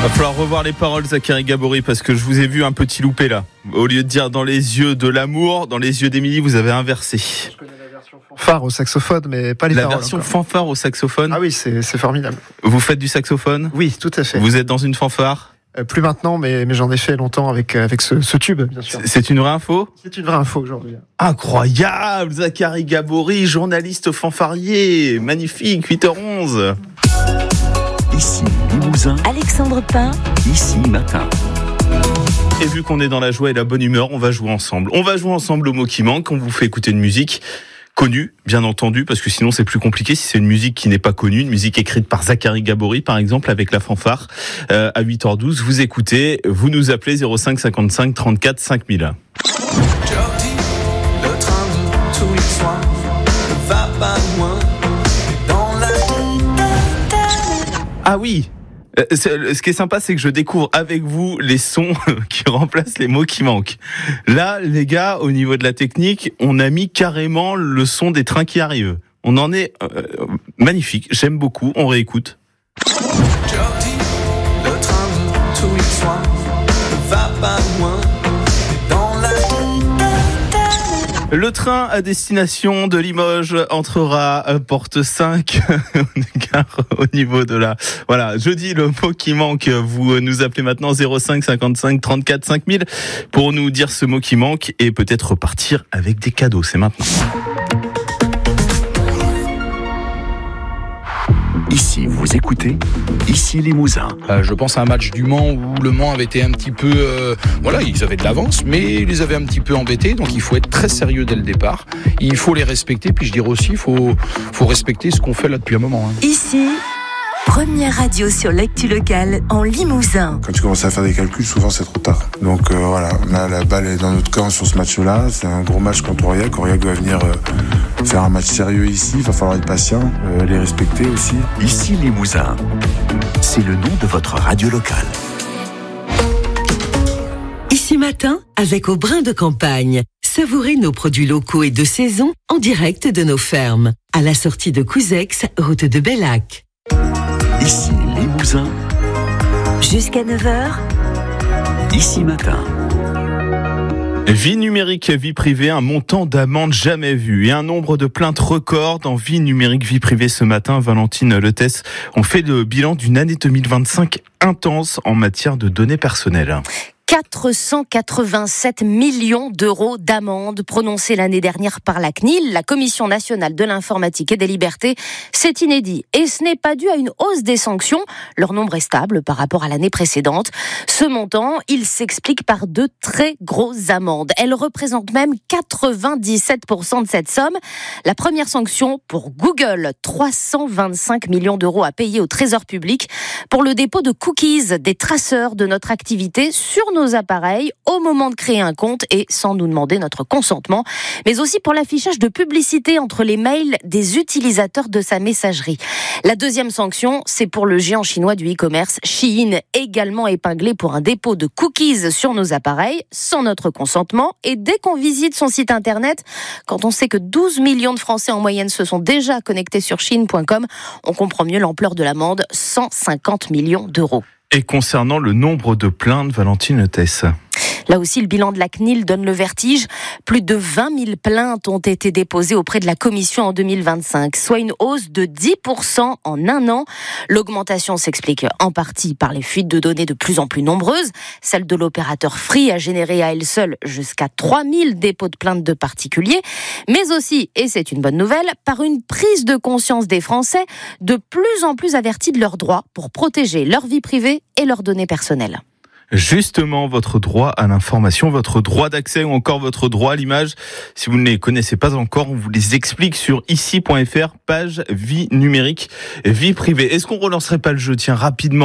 Va falloir revoir les paroles, Zachary Gabory, parce que je vous ai vu un petit loupé là. Au lieu de dire dans les yeux de l'amour, dans les yeux d'Émilie, vous avez inversé. Je connais la version fanfare au saxophone, mais pas les paroles. La version encore. fanfare au saxophone. Ah oui, c'est formidable. Vous faites du saxophone ? Oui, tout à fait. Vous êtes dans une fanfare ? Plus maintenant, mais j'en ai fait longtemps avec ce tube, bien sûr. C'est une vraie info ? C'est une vraie info aujourd'hui. Incroyable, Zachary Gabory, journaliste fanfarier, magnifique, 8h11. Ici Limousin, Alexandre Pain, Ici Matin. Et vu qu'on est dans la joie et la bonne humeur, on va jouer ensemble. On va jouer ensemble au mot qui manque. On vous fait écouter une musique connue, bien entendu, parce que sinon c'est plus compliqué si c'est une musique qui n'est pas connue, une musique écrite par Zachary Gabory, par exemple, avec la fanfare. À 8h12, vous écoutez, vous nous appelez 05 55 34 5000. Jordi, le train de tous les soirs ne va pas loin. Dans la... Ah oui, ce qui est sympa, c'est que je découvre avec vous les sons qui remplacent les mots qui manquent. Là, les gars, au niveau de la technique, on a mis carrément le son des trains qui arrivent. On en est magnifique, j'aime beaucoup, on réécoute. Jordi, le train de tous les soirs ne va pas loin. Dans la... Le train à destination de Limoges entrera porte 5 car au niveau de la... Voilà, je dis le mot qui manque. Vous nous appelez maintenant 05 55 34 5000 pour nous dire ce mot qui manque et peut-être repartir avec des cadeaux. C'est maintenant. Ici vous écoutez, Ici Limousin. Je pense à un match du Mans où le Mans avait été un petit peu... ils avaient de l'avance, mais ils les avaient un petit peu embêtés. Donc il faut être très sérieux dès le départ. Il faut les respecter. Puis je dirais aussi, il faut respecter ce qu'on fait là depuis un moment. Ici, première radio sur l'actu locale en Limousin. Quand tu commences à faire des calculs, souvent c'est trop tard. Donc voilà, on a la balle est dans notre camp sur ce match-là. C'est un gros match contre Aurillac. Aurillac doit venir faire un match sérieux ici. Il va falloir être patient, les respecter aussi. Ici Limousin, c'est le nom de votre radio locale. Ici Matin, avec Au Brin de Campagne. Savourez nos produits locaux et de saison en direct de nos fermes. À la sortie de Couzex, route de Bellac. Ici Limousin, Jusqu'à 9h, Ici Matin. Vie numérique, vie privée, un montant d'amende jamais vu et un nombre de plaintes record dans vie numérique, vie privée. Ce matin, Valentine Letès, on fait le bilan d'une année 2025 intense en matière de données personnelles. 487 millions d'euros d'amende prononcées l'année dernière par la CNIL, la Commission nationale de l'informatique et des libertés. C'est inédit et ce n'est pas dû à une hausse des sanctions. Leur nombre est stable par rapport à l'année précédente. Ce montant, il s'explique par de très grosses amendes. Elles représentent même 97% de cette somme. La première sanction pour Google, 325 millions d'euros à payer au Trésor public pour le dépôt de cookies, des traceurs de notre activité sur nos appareils au moment de créer un compte et sans nous demander notre consentement, mais aussi pour l'affichage de publicité entre les mails des utilisateurs de sa messagerie. La deuxième sanction, c'est pour le géant chinois du e-commerce, Shein, également épinglé pour un dépôt de cookies sur nos appareils sans notre consentement et dès qu'on visite son site internet, quand on sait que 12 millions de Français en moyenne se sont déjà connectés sur Shein.com, on comprend mieux l'ampleur de l'amende, 150 millions d'euros. Et concernant le nombre de plaintes, Valentine Letès. Là aussi, le bilan de la CNIL donne le vertige. Plus de 20 000 plaintes ont été déposées auprès de la Commission en 2025, soit une hausse de 10% en un an. L'augmentation s'explique en partie par les fuites de données de plus en plus nombreuses. Celle de l'opérateur Free a généré à elle seule jusqu'à 3 000 dépôts de plaintes de particuliers, mais aussi, et c'est une bonne nouvelle, par une prise de conscience des Français de plus en plus avertis de leurs droits pour protéger leur vie privée et leurs données personnelles. Justement, votre droit à l'information, votre droit d'accès ou encore votre droit à l'image. Si vous ne les connaissez pas encore, on vous les explique sur ici.fr, page vie numérique, vie privée. Est-ce qu'on relancerait pas le jeu, tiens, rapidement?